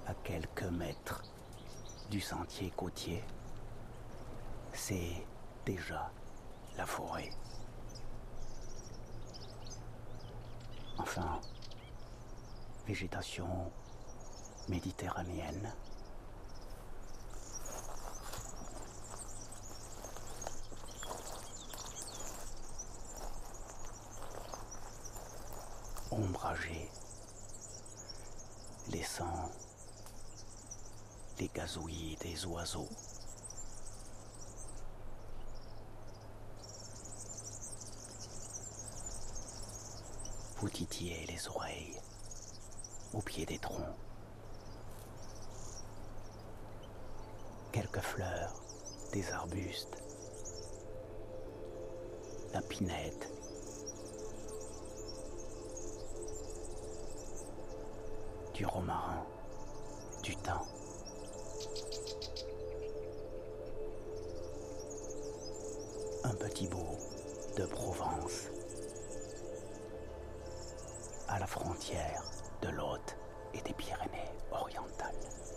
À quelques mètres du sentier côtier, c'est déjà la forêt. Enfin, végétation méditerranéenne. Ombragée, laissant les gazouillis des oiseaux. Vous titillez les oreilles au pied des troncs. Quelques fleurs des arbustes, la pinède, du romarin, du thym. Un petit bout de Provence, à la frontière de l'Aude et des Pyrénées orientales.